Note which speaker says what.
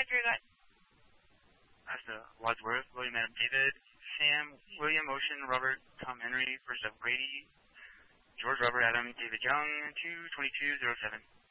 Speaker 1: Zachary, go ahead.
Speaker 2: That's the Wadsworth, William Adam David, Sam, William Ocean, Robert, Tom Henry, first up Grady, George Robert Adam, David Young, 22207.